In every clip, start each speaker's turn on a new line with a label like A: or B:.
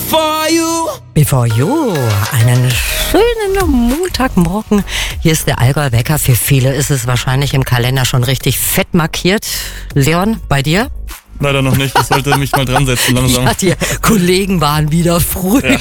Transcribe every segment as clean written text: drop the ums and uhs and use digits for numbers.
A: Before You, einen schönen Montagmorgen. Hier ist der Allgäuer Wecker. Für viele ist es wahrscheinlich im Kalender schon richtig fett markiert. Leon, bei dir?
B: Leider noch nicht, ich sollte mich mal dran setzen langsam.
A: Ja, die Kollegen waren wieder früher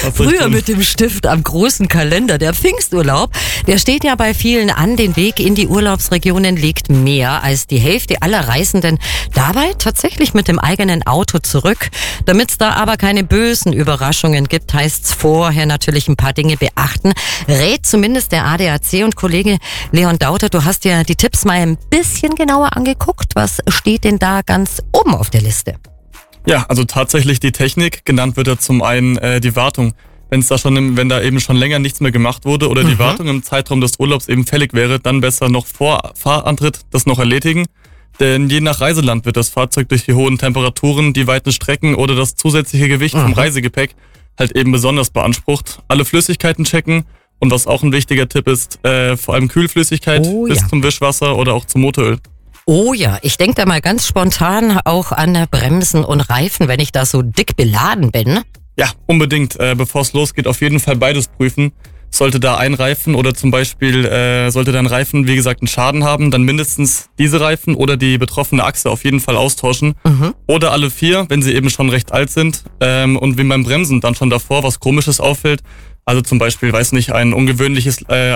A: mit dem Stift am großen Kalender. Der Pfingsturlaub, der steht ja bei vielen an. Den Weg in die Urlaubsregionen legt mehr als die Hälfte aller Reisenden dabei tatsächlich mit dem eigenen Auto zurück. Damit es da aber keine bösen Überraschungen gibt, heißt es vorher natürlich ein paar Dinge beachten. Rät zumindest der ADAC. Und Kollege Leon Dauter, du hast dir die Tipps mal ein bisschen genauer angeguckt. Was steht denn da ganz oben auf der Liste?
B: Ja, also tatsächlich die Technik. Genannt wird ja zum einen die Wartung. Wenn da eben schon länger nichts mehr gemacht wurde oder die Wartung im Zeitraum des Urlaubs eben fällig wäre, dann besser noch vor Fahrantritt das noch erledigen. Denn je nach Reiseland wird das Fahrzeug durch die hohen Temperaturen, die weiten Strecken oder das zusätzliche Gewicht vom Reisegepäck halt eben besonders beansprucht. Alle Flüssigkeiten checken. Und was auch ein wichtiger Tipp ist, vor allem Kühlflüssigkeit bis zum Wischwasser oder auch zum Motoröl.
A: Oh ja, ich denke da mal ganz spontan auch an Bremsen und Reifen, wenn ich da so dick beladen bin.
B: Ja, unbedingt. Bevor es losgeht, auf jeden Fall beides prüfen. Sollte da ein Reifen oder zum Beispiel sollte da ein Reifen, wie gesagt, einen Schaden haben, dann mindestens diese Reifen oder die betroffene Achse auf jeden Fall austauschen. Oder alle 4, wenn sie eben schon recht alt sind. Und wie beim Bremsen dann schon davor was Komisches auffällt. Also zum Beispiel, ein ungewöhnlich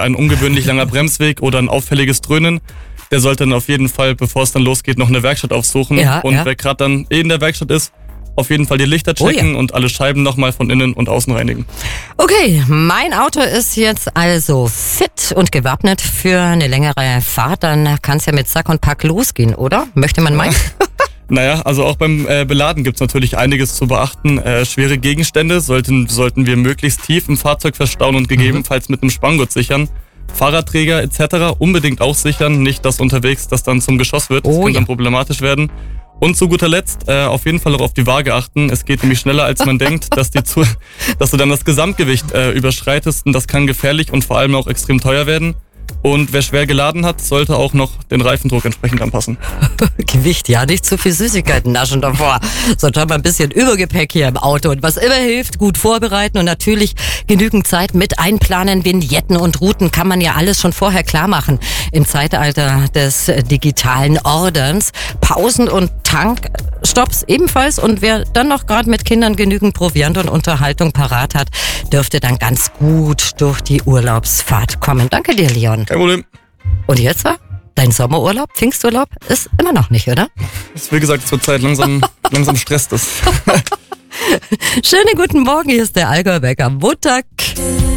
B: langer Bremsweg oder ein auffälliges Dröhnen. Der sollte dann auf jeden Fall, bevor es dann losgeht, noch eine Werkstatt aufsuchen. Wer gerade dann in der Werkstatt ist, auf jeden Fall die Lichter checken und alle Scheiben nochmal von innen und außen reinigen.
A: Okay, mein Auto ist jetzt also fit und gewappnet für eine längere Fahrt. Dann kann es ja mit Sack und Pack losgehen, oder? Möchte man meinen?
B: Naja, also auch beim Beladen gibt's natürlich einiges zu beachten. Schwere Gegenstände sollten wir möglichst tief im Fahrzeug verstauen und gegebenenfalls mit einem Spanngurt sichern. Fahrradträger etc. unbedingt auch sichern, nicht dass unterwegs das dann zum Geschoss wird. Das könnte dann problematisch werden. Und zu guter Letzt auf jeden Fall auch auf die Waage achten. Es geht nämlich schneller als man denkt, dass du dann das Gesamtgewicht überschreitest und das kann gefährlich und vor allem auch extrem teuer werden. Und wer schwer geladen hat, sollte auch noch den Reifendruck entsprechend anpassen.
A: Gewicht, ja, nicht zu viel Süßigkeiten naschen davor. Sonst haben wir ein bisschen Übergepäck hier im Auto. Und was immer hilft, gut vorbereiten und natürlich genügend Zeit mit einplanen. Vignetten und Routen kann man ja alles schon vorher klar machen. Im Zeitalter des digitalen Orderns. Pausen und Tankstops ebenfalls. Und wer dann noch gerade mit Kindern genügend Proviant und Unterhaltung parat hat, dürfte dann ganz gut durch die Urlaubsfahrt kommen. Danke dir, Leon.
B: Kein Problem.
A: Und jetzt war dein Sommerurlaub, Pfingsturlaub, ist immer noch nicht, oder?
B: Ist wie gesagt zurzeit langsam stresst es.
A: Schönen guten Morgen, hier ist der Allgäuer Wecker am Montag.